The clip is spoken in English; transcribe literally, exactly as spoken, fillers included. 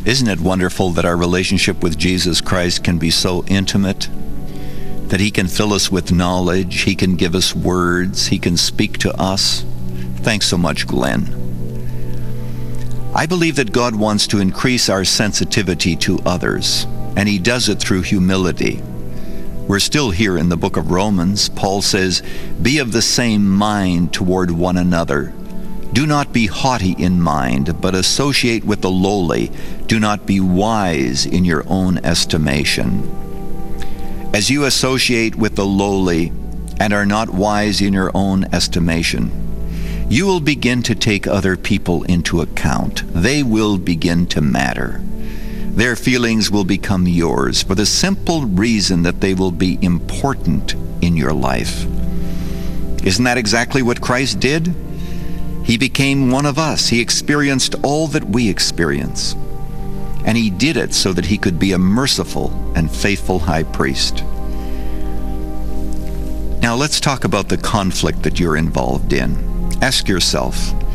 Isn't it wonderful that our relationship with Jesus Christ can be so intimate? That he can fill us with knowledge, he can give us words, he can speak to us. Thanks so much, Glenn. I believe that God wants to increase our sensitivity to others, and he does it through humility. We're still here in the book of Romans. Paul says, "Be of the same mind toward one another. Do not be haughty in mind, but associate with the lowly. Do not be wise in your own estimation." As you associate with the lowly and are not wise in your own estimation, you will begin to take other people into account. They will begin to matter. Their feelings will become yours for the simple reason that they will be important in your life. Isn't that exactly what Christ did? He became one of us. He experienced all that we experience. And he did it so that he could be a merciful and faithful high priest. Now let's talk about the conflict that you're involved in. Ask yourself,